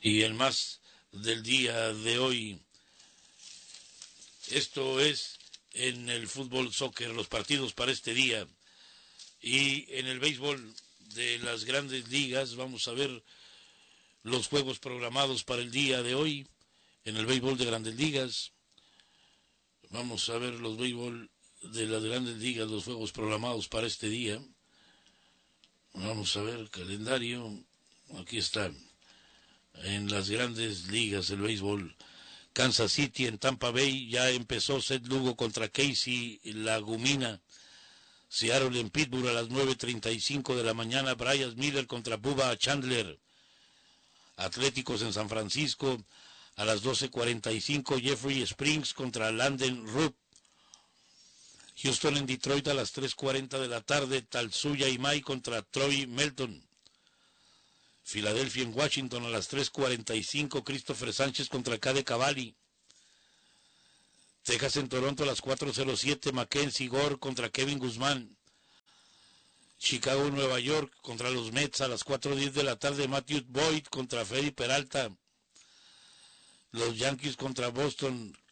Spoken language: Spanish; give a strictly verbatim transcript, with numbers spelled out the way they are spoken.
Y el más del día de hoy, esto es en el fútbol soccer, los partidos para este día. Y en el béisbol de las grandes ligas vamos a ver los juegos programados para el día de hoy. En el béisbol de grandes ligas vamos a ver los béisbol de las grandes ligas, los juegos programados para este día. Vamos a ver el calendario. Aquí está. En las grandes ligas del béisbol, Kansas City en Tampa Bay, ya empezó Seth Lugo contra Casey Lagumina. Seattle en Pittsburgh a las nueve treinta y cinco de la mañana, Bryce Miller contra Bubba Chandler. Atléticos en San Francisco a las doce cuarenta y cinco, Jeffrey Springs contra Landon Rupp. Houston en Detroit a las tres cuarenta de la tarde, Tatsuya Imai contra Troy Melton. Filadelfia en Washington a las tres cuarenta y cinco, Christopher Sánchez contra Cade Cavalli. Texas en Toronto a las cuatro cero siete, Mackenzie Gore contra Kevin Guzmán. Chicago, Nueva York contra los Mets a las cuatro diez de la tarde, Matthew Boyd contra Freddy Peralta. Los Yankees contra Boston,